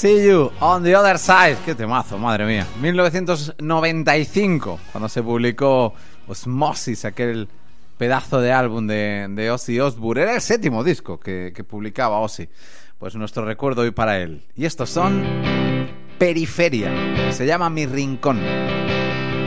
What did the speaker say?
See You on the Other Side. Qué temazo, madre mía. 1995, cuando se publicó Osmosis, aquel pedazo de álbum de Ozzy Osbourne. Era el 7º disco que publicaba Ozzy. Pues nuestro recuerdo hoy para él. Y estos son Periferia. Se llama Mi Rincón.